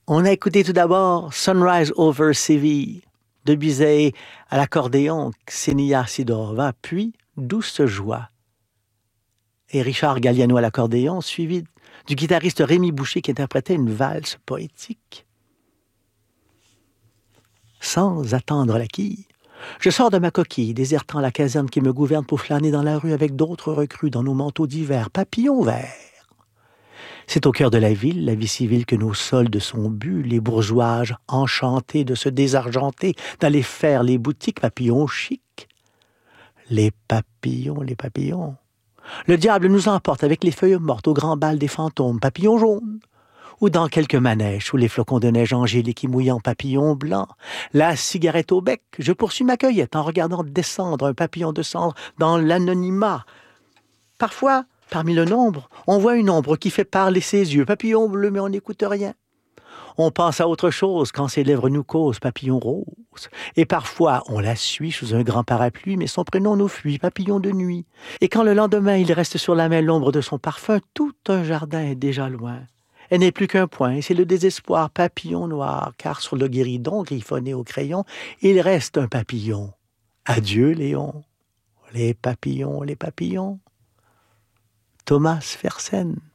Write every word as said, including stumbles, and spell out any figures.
On a écouté tout d'abord Sunrise over Séville de Bizet à l'accordéon, Ksenia Sidorova, puis Douce joie et Richard Galliano à l'accordéon, suivi du guitariste Rémi Boucher qui interprétait une valse poétique. Sans attendre la quille, je sors de ma coquille, désertant la caserne qui me gouverne pour flâner dans la rue avec d'autres recrues dans nos manteaux d'hiver, papillons verts. C'est au cœur de la ville, la vie civile, que nos soldes sont bus, les bourgeoises enchantés de se désargenter, d'aller faire les boutiques papillons chics. Les papillons, les papillons. Le diable nous emporte avec les feuilles mortes au grand bal des fantômes, papillons jaunes, ou dans quelques manèges sous les flocons de neige angélique et mouillant papillons blancs. La cigarette au bec, je poursuis ma cueillette en regardant descendre un papillon de cendre dans l'anonymat. Parfois, parmi le nombre, on voit une ombre qui fait parler ses yeux, papillon bleu, mais on n'écoute rien. On pense à autre chose quand ses lèvres nous causent, papillon rose. Et parfois, on la suit sous un grand parapluie, mais son prénom nous fuit, papillon de nuit. Et quand le lendemain, il reste sur la main l'ombre de son parfum, tout un jardin est déjà loin. Elle n'est plus qu'un point, et c'est le désespoir, papillon noir, car sur le guéridon, griffonné au crayon, il reste un papillon. Adieu, Léon. Les papillons, les papillons. Thomas Fersen.